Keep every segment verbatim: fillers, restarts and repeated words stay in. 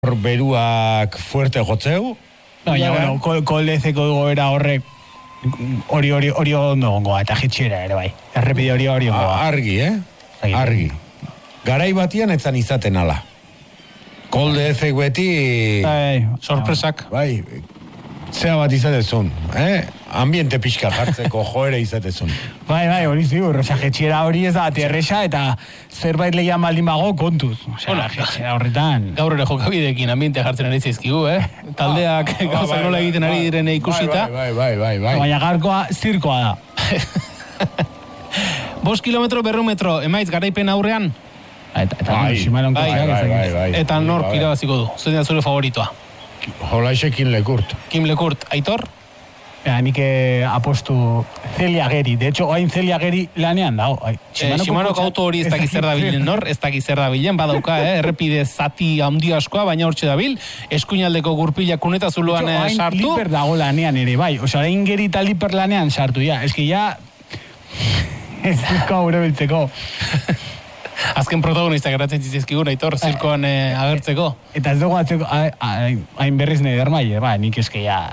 beruak fuerte jotzeu. Baina, bueno, koldezeko goera horrek hori hori hori ondo gongoa, eta jitxera ere bai. Errepide hori hori gongoa. Argi, eh? Argi. Garai batian etzan izaten ala. Koldezek beti... Bai, sorpresak. Bai, zea bat izatezun, eh? Ambiente pixka jartzeko joera izatezun. Bai, bai, hori ziur, osea, jetxiera hori ez da aterresa eta zerbait lehian baldin bago kontuz. Osea, bueno, jetxiera horretan... Gaur ere jokabidekin ambientea jartzen ari zaizkigu, eh? Taldeak ah, gauza nola bai, egiten bai, ari diren ikusita. Bai, bai, bai, bai. Baina garkoa zirkoa da. Bost kilometro, berru metro, emaitz garaipen aurrean? Eta, eta bai, bai, bai, bai, bai, bai. Eta nork irabaziko du, zein da zure favoritoa? Jolaise Kim Lekurt. Kim Lekurt, Aitor? Ja, nik apostu Celia Geri. De hecho, oain Celia Geri lanean da. Shimanoko auto hori ez dakiz zer dabilen, nor? Ez dakiz zer dabilen, badauka, eh? Errepide zati handi askoa, baina hortxe dabil. Eskuinaldeko gurpila kuneta zuloan sartu. Oain liper dago lanean ere, bai. Osa, oain Geri eta liper lanean sartu, ja. Ez que ja... Ez zirko aurre biltzeko. Azken protagonista geratzen zizizkigun, Aitor, zirkoan eh, agertzeko. Eta ez dugu atzeko, hain berriz nahi dermaile, ba, nik eske ja...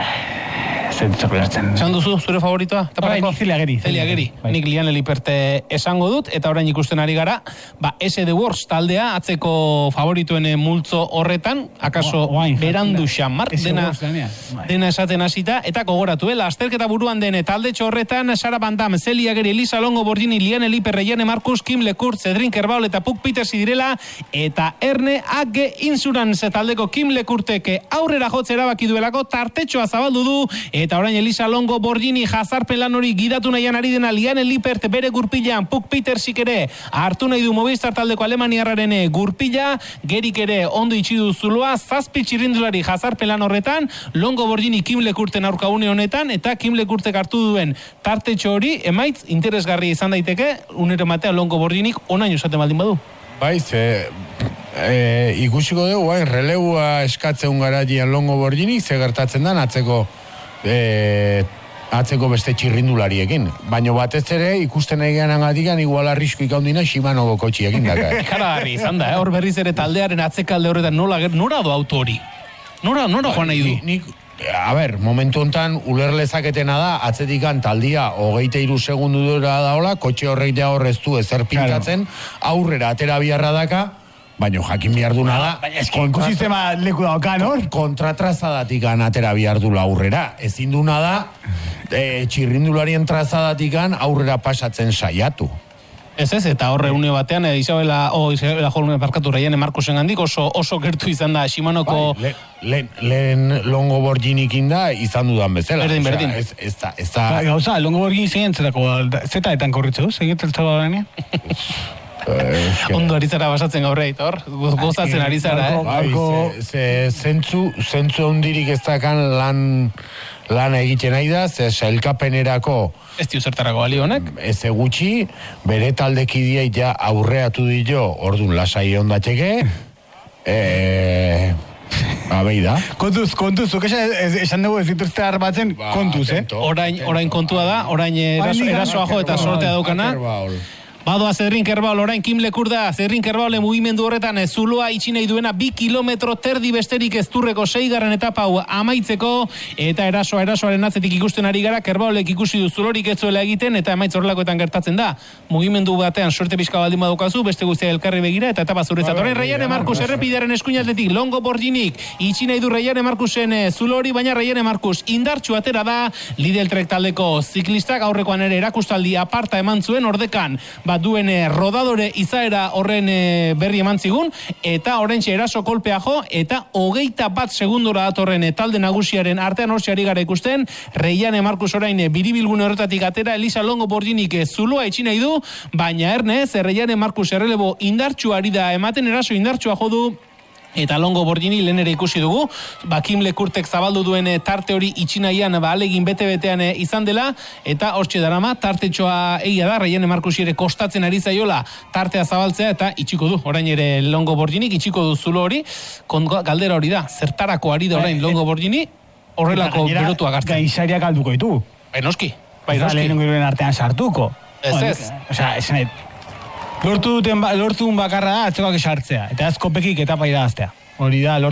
Zan duzu, zure favoritoa? Bai, nik Celia Geri. Celia Geri. Nik Liane Liperte esango dut, eta orain ikusten ari gara, ba, S D Wars taldea, atzeko favorituen multzo horretan, akaso berandu xamar, dena, dena esaten hasita, eta gogoratuela, azterketa buruan dene, taldetxo horretan, Sara Van Damme, Celia Geri, Elisa Longo Borgini, Liane Liper, Reiane Markus, Kim Lekurt, Cedrin Kerbaol eta Puk Peters direla, eta Erne Age Insurance taldeko Kim Lekurteke aurrera jotze erabaki duelako, tartetxoa zabaldu du, eta orain Elisa Longo Borgini jazarpen lan hori gidatu nahian ari dena Liane Lipert bere gurpilan, Puk Petersik ere hartu nahi du Movistar taldeko Alemaniarraren gurpila, Gerik ere ondo itxidu zuloa, zazpi txirrindulari jazarpen lan horretan, Longo Borgini Kim Lekurten aurka une honetan, eta Kim Lekurtek hartu duen tartetxo hori, emaitz interesgarri izan daiteke, unero matea Longo Borginik onaino esaten baldin badu. Bai, ze... E, ikusiko dugu, bai, releua eskatzen garaian Longo Borgini, ze gertatzen dan atzeko E, atzeko beste txirrindulariekin. Baina batez ere, ikusten egean angatikan, igual arrisku ikaundina Shimanoko kotxiekin daka. Ikaragarri izan da, eh? Hor berriz ere taldearen atzekalde horretan nola, nora do auto hori? Nora, nora joan nahi du? Nik, a ber, momentu hontan ulerlezaketena da, atzetikan taldia hogeita hiru segundu dura daola, kotxe horreitea horreztu ezer pintatzen, aurrera atera biharra daka, baina jakin behar duna da... Baina eski, ikusistema leku daukan, hor? Kontratrazadatik atera behar dula aurrera. Ezin duna da, e, txirrindularien trazadatik aurrera pasatzen saiatu. Ez ez, eta horre une batean, e, Isabela, o Isabela Jolme parkatu Reiane Markusen gandik, oso, oso gertu izan da Shimanoko... Bai, lehen le, le, Longo Borginikin da izan dudan bezala. Berdin, berdin. Ez, ez da, ez da... Ba, gauza, Longo Borgini zein zetako, zetaetan korritze du, zein eteltzaba baina? Ondo ari zara basatzen gaur Aitor, gozatzen ari zara, eh? Bai, ze, zentzu, zentzu ondirik ez dakan lan, lan egiten nahi da, ze sailkapenerako... Ez dio zertarako bali honek? Ez gutxi, bere taldekideai ja aurreatu dio, ordun lasai ondatxeke, eee... Abei da. Kontuz, kontuz, zuke esan dugu ez dituzte arbatzen, kontuz, eh? Orain, orain kontua da, orain eraso, erasoa jo eta sortea daukana. Badoa Cedrin Kerbaol, orain Kim Lekur da, Cedrin Kerbaolen mugimendu horretan zuloa itxi nahi duena bi kilometro terdi besterik ezturreko seigarren etapa hau amaitzeko, eta erasoa erasoaren atzetik ikusten ari gara, Kerbaolek ikusi du zulorik ez zuela egiten, eta emaitz horrelakoetan gertatzen da. Mugimendu batean sorte pixka baldin badukazu, beste guztia elkarri begira, eta etapa zuretzat. Orain Reiane Markus errepidearen eskuinaldetik, Longo Borginik, itxi nahi du Reiane Markusen zulo hori, baina Reiane Markus indartxu atera da, Lidl Trek taldeko ziklistak aurrekoan ere erakustaldi aparta eman zuen, ordekan, bat duen rodadore izaera horren berri eman zigun, eta orentxe eraso kolpea jo, eta hogeita bat segundora datorren talde nagusiaren artean hortxe gara ikusten, Reiane Markus orain biribilgune horretatik atera, Elisa Longo Borginik zuloa itxi nahi du, baina ernez, Reiane Markus errelebo indartxu ari da ematen, eraso indartxua jodu, eta Longo Borgini lehen ere ikusi dugu, ba Kim Lekurtek zabaldu duen tarte hori itxinaian ba alegin bete-betean izan dela, eta hortxe darama, tartetxoa egia da, Reiane Markusi ere kostatzen ari zaiola tartea zabaltzea, eta itxiko du, orain ere Longo Borginik, itxiko du zulo hori, galdera hori da, zertarako ari da orain Longo Borgini, horrelako berotu agartzen. Gaixariak alduko ditu. Bai noski, bai noski. Lehen ungiruen artean sartuko. Ez ez. Osea, esan Lortu duten, lortu duen bakarra da, atzekoak esartzea. Eta azkopekik etapa idaztea. Hori da,